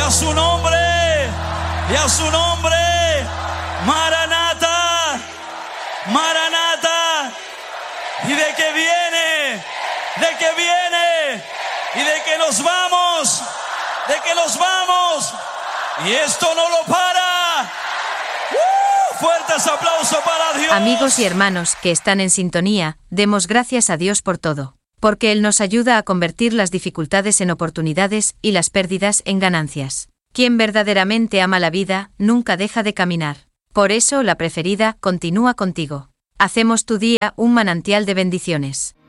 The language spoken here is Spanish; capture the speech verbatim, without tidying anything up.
a su nombre, y a su nombre. Maranata, Maranata. Y de que viene, de que viene, y de que nos vamos, de que nos vamos. Y esto no lo para. ¡Uh! Fuertes aplausos para Dios. Amigos y hermanos que están en sintonía, demos gracias a Dios por todo, porque Él nos ayuda a convertir las dificultades en oportunidades y las pérdidas en ganancias. Quien verdaderamente ama la vida, nunca deja de caminar. Por eso la preferida continúa contigo. Hacemos tu día un manantial de bendiciones.